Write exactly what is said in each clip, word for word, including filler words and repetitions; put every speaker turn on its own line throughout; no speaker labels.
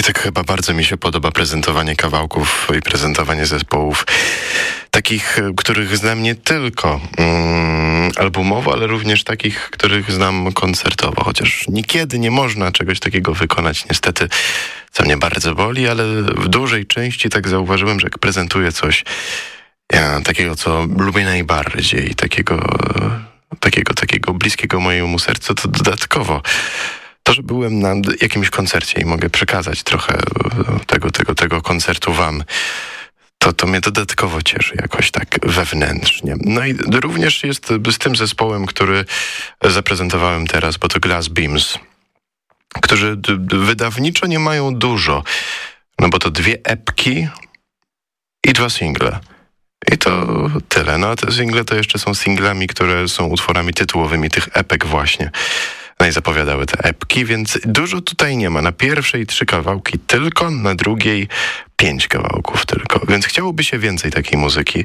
Tak chyba bardzo mi się podoba prezentowanie kawałków i prezentowanie zespołów takich, których znam nie tylko mm, albumowo, ale również takich, których znam koncertowo, chociaż niekiedy nie można czegoś takiego wykonać, niestety, co mnie bardzo boli, ale w dużej części tak zauważyłem, że jak prezentuję coś ja, takiego, co lubię najbardziej, takiego, takiego, takiego bliskiego mojemu sercu, to dodatkowo to, że byłem na jakimś koncercie i mogę przekazać trochę tego, tego, tego koncertu wam, to, to mnie dodatkowo cieszy jakoś tak wewnętrznie. No i również jest z tym zespołem, który zaprezentowałem teraz, bo to Glass Beams, którzy d- wydawniczo nie mają dużo, no bo to dwie epki i dwa single. I to tyle. No a te single to jeszcze są singlami, które są utworami tytułowymi tych epek właśnie. No i zapowiadały te epki, więc dużo tutaj nie ma. Na pierwszej trzy kawałki tylko, na drugiej pięć kawałków tylko. Więc chciałoby się więcej takiej muzyki.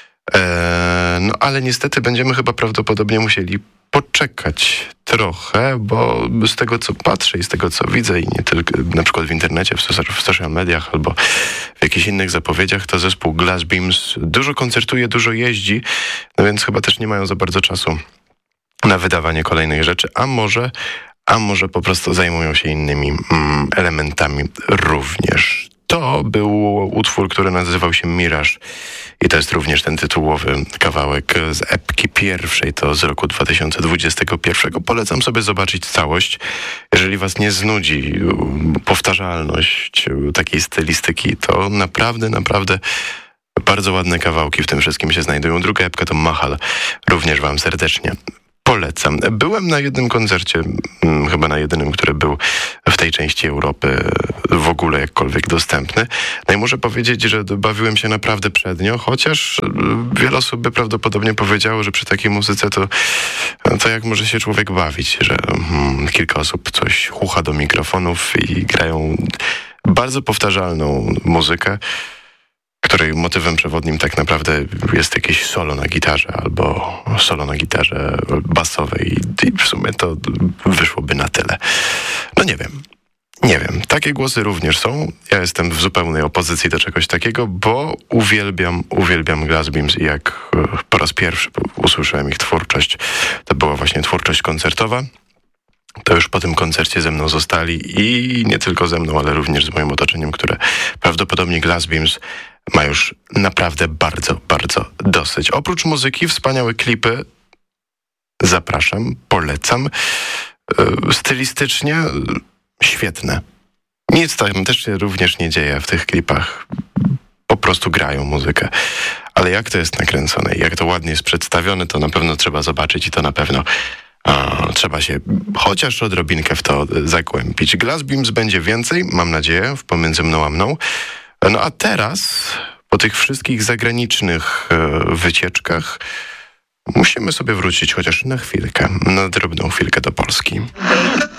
Eee, no ale niestety będziemy chyba prawdopodobnie musieli poczekać trochę, bo z tego, co patrzę i z tego, co widzę i nie tylko, na przykład w internecie, w, so- w social mediach albo w jakichś innych zapowiedziach, to zespół Glass Beams dużo koncertuje, dużo jeździ, no więc chyba też nie mają za bardzo czasu na wydawanie kolejnych rzeczy, a może, a może po prostu zajmują się innymi mm, elementami również. To był utwór, który nazywał się Mirage i to jest również ten tytułowy kawałek z epki pierwszej, to z roku dwa tysiące dwudziestego pierwszego. Polecam sobie zobaczyć całość. Jeżeli was nie znudzi powtarzalność takiej stylistyki, to naprawdę, naprawdę bardzo ładne kawałki w tym wszystkim się znajdują. Druga epka to Mahal. Również wam serdecznie polecam. Byłem na jednym koncercie, hmm, chyba na jedynym, który był w tej części Europy w ogóle jakkolwiek dostępny. No i muszę powiedzieć, że bawiłem się naprawdę przednio, chociaż wiele osób by prawdopodobnie powiedziało, że przy takiej muzyce to, to jak może się człowiek bawić, że hmm, kilka osób coś chucha do mikrofonów i grają bardzo powtarzalną muzykę, której motywem przewodnim tak naprawdę jest jakieś solo na gitarze albo solo na gitarze basowej i w sumie to wyszłoby na tyle. No nie wiem. Nie wiem. Takie głosy również są. Ja jestem w zupełnej opozycji do czegoś takiego, bo uwielbiam, uwielbiam Glass Beams i jak po raz pierwszy usłyszałem ich twórczość, to była właśnie twórczość koncertowa. To już po tym koncercie ze mną zostali i nie tylko ze mną, ale również z moim otoczeniem, które prawdopodobnie Glass Beams ma już naprawdę bardzo, bardzo dosyć. Oprócz muzyki, wspaniałe klipy. Zapraszam, polecam. Stylistycznie świetne. Nic tam też się również nie dzieje w tych klipach. Po prostu grają muzykę. Ale jak to jest nakręcone i jak to ładnie jest przedstawione, to na pewno trzeba zobaczyć i to na pewno a, trzeba się chociaż odrobinkę w to zagłębić. Glass Beams będzie więcej, mam nadzieję, w pomiędzy mną a mną. No a teraz, po tych wszystkich zagranicznych e, wycieczkach, musimy sobie wrócić chociaż na chwilkę, na drobną chwilkę do Polski.